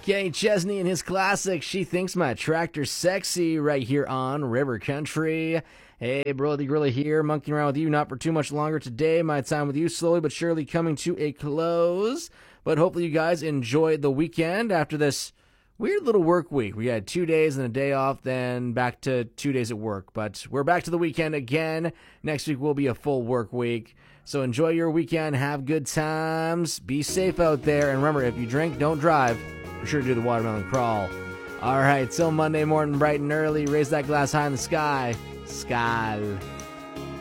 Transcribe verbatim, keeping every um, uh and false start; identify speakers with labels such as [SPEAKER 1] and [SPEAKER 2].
[SPEAKER 1] Kenny Chesney and his classic, She Thinks My Tractor's Sexy, right here on River Country. Hey, Brody Gorilla here, monkeying around with you, not for too much longer today. My time with you slowly but surely coming to a close. But hopefully you guys enjoyed the weekend after this weird little work week. We had two days and a day off, then back to two days at work. But we're back to the weekend again. Next week will be a full work week. So enjoy your weekend, have good times, be safe out there, and remember, if you drink, don't drive. Be sure to do the watermelon crawl. All right, till Monday morning, bright and early, raise that glass high in the sky. Skal.